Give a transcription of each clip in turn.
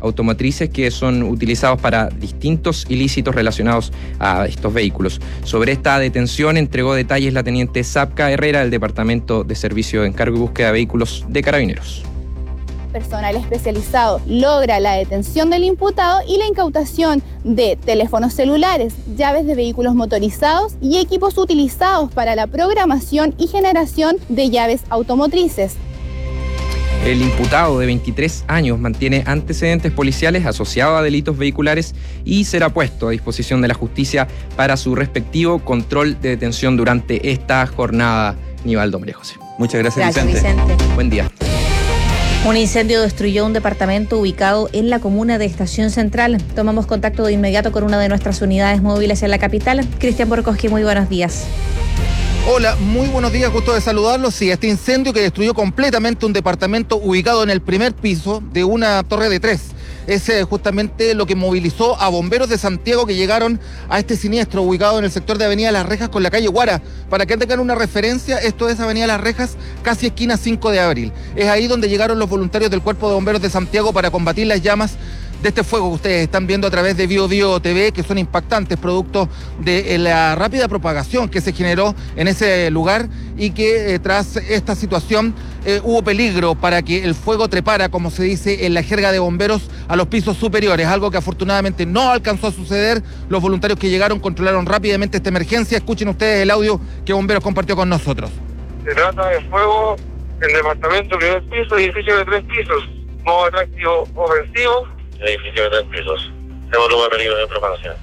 automotrices que son utilizados para distintos ilícitos relacionados a estos vehículos. Sobre esta detención entregó detalles la teniente Sapka Herrera del Departamento de Servicio de Encargo y Búsqueda de Vehículos de Carabineros. Personal especializado logra la detención del imputado y la incautación de teléfonos celulares, llaves de vehículos motorizados y equipos utilizados para la programación y generación de llaves automotrices. El imputado de 23 años mantiene antecedentes policiales asociados a delitos vehiculares y será puesto a disposición de la justicia para su respectivo control de detención durante esta jornada. Nivaldo María José. Muchas gracias, Vicente. Buen día. Un incendio destruyó un departamento ubicado en la comuna de Estación Central. Tomamos contacto de inmediato con una de nuestras unidades móviles en la capital. Cristian Borkowski, muy buenos días. Hola, muy buenos días, gusto de saludarlos. Sí, este incendio que destruyó completamente un departamento ubicado en el primer piso de una torre de 3. Es justamente lo que movilizó a bomberos de Santiago que llegaron a este siniestro ubicado en el sector de Avenida Las Rejas con la calle Guara. Para que tengan una referencia, esto es Avenida Las Rejas, casi esquina 5 de abril. Es ahí donde llegaron los voluntarios del Cuerpo de Bomberos de Santiago para combatir las llamas de este fuego que ustedes están viendo a través de BioBio TV, que son impactantes, producto de la rápida propagación que se generó en ese lugar y que tras esta situación hubo peligro para que el fuego trepara, como se dice en la jerga de bomberos, a los pisos superiores, algo que afortunadamente no alcanzó a suceder. Los voluntarios que llegaron controlaron rápidamente esta emergencia. Escuchen ustedes el audio que Bomberos compartió con nosotros. Se trata de fuego en departamento primer piso, edificio de 3 pisos, modo atractivo ofensivo. Edificio de 3 pisos. Se evalúa peligro de propagación.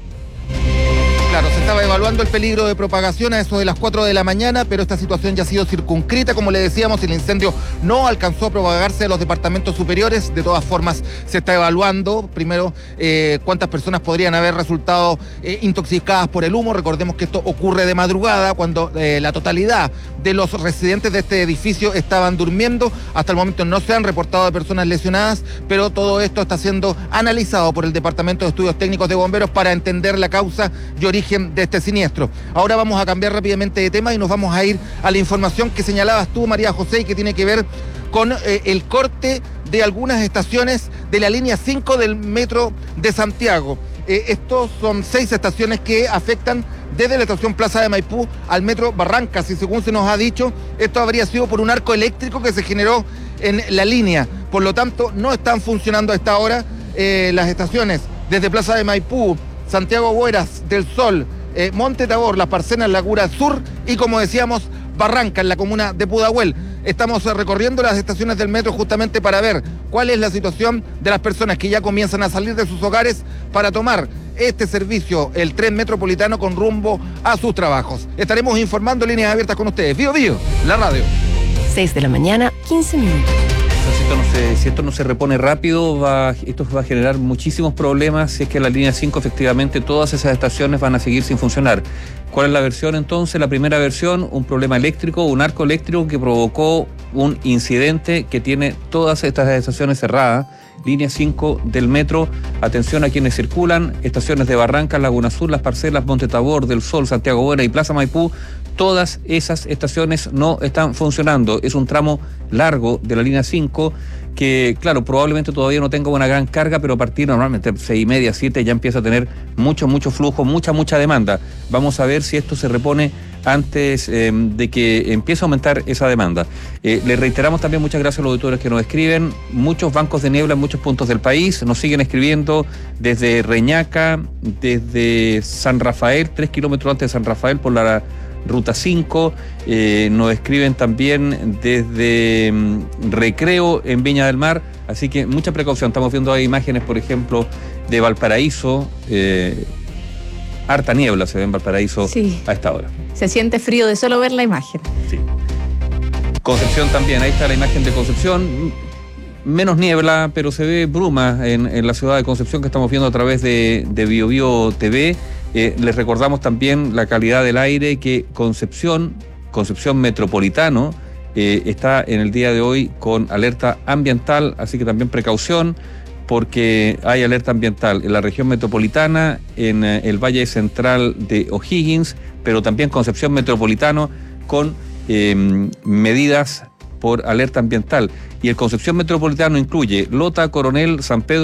Claro, se estaba evaluando el peligro de propagación a eso de las 4 de la mañana, pero esta situación ya ha sido circunscrita, como le decíamos, el incendio no alcanzó a propagarse a los departamentos superiores. De todas formas, se está evaluando primero cuántas personas podrían haber resultado intoxicadas por el humo. Recordemos que esto ocurre de madrugada, cuando la totalidad de los residentes de este edificio estaban durmiendo. Hasta el momento no se han reportado personas lesionadas, pero todo esto está siendo analizado por el Departamento de Estudios Técnicos de Bomberos para entender la causa y origen de este siniestro. Ahora vamos a cambiar rápidamente de tema y nos vamos a ir a la información que señalabas tú, María José, y que tiene que ver con el corte de algunas estaciones de la línea 5 del metro de Santiago. Estos son 6 estaciones que afectan desde la estación Plaza de Maipú al metro Barrancas, y según se nos ha dicho, esto habría sido por un arco eléctrico que se generó en la línea. Por lo tanto, no están funcionando a esta hora las estaciones desde Plaza de Maipú, Santiago Bueras, Del Sol, Monte Tabor, Las Parcenas, Laguna Sur y, como decíamos, Barranca, en la comuna de Pudahuel. Estamos recorriendo las estaciones del metro justamente para ver cuál es la situación de las personas que ya comienzan a salir de sus hogares para tomar este servicio, el tren metropolitano, con rumbo a sus trabajos. Estaremos informando líneas abiertas con ustedes. BioBio, la radio. 6 de la mañana, 15 minutos. Si esto no se repone rápido, esto va a generar muchísimos problemas. Si es que la línea 5, efectivamente, todas esas estaciones van a seguir sin funcionar. ¿Cuál es la versión entonces? La primera versión, un problema eléctrico, un arco eléctrico que provocó un incidente que tiene todas estas estaciones cerradas. Línea 5 del metro, atención a quienes circulan, estaciones de Barrancas, Laguna Sur, Las Parcelas, Monte Tabor, Del Sol, Santiago Buena y Plaza Maipú. Todas esas estaciones no están funcionando. Es un tramo largo de la línea 5 que, claro, probablemente todavía no tenga una gran carga, pero a partir normalmente 6:30, 7 ya empieza a tener mucho flujo, mucha demanda. Vamos a ver si esto se repone antes de que empiece a aumentar esa demanda. Le reiteramos también muchas gracias a los auditores que nos escriben. Muchos bancos de niebla en muchos puntos del país nos siguen escribiendo desde Reñaca, desde San Rafael, 3 kilómetros antes de San Rafael por la Ruta 5, nos escriben también desde Recreo en Viña del Mar, así que mucha precaución. Estamos viendo ahí imágenes, por ejemplo, de Valparaíso, harta niebla se ve en Valparaíso a esta hora. Se siente frío de solo ver la imagen. Sí. Concepción también, ahí está la imagen de Concepción, menos niebla, pero se ve bruma en la ciudad de Concepción, que estamos viendo a través de BioBio TV. Les recordamos también la calidad del aire, que Concepción Metropolitano está en el día de hoy con alerta ambiental, así que también precaución, porque hay alerta ambiental en la región metropolitana, en el Valle Central de O'Higgins, pero también Concepción Metropolitano con medidas por alerta ambiental. Y el Concepción Metropolitano incluye Lota, Coronel, San Pedro,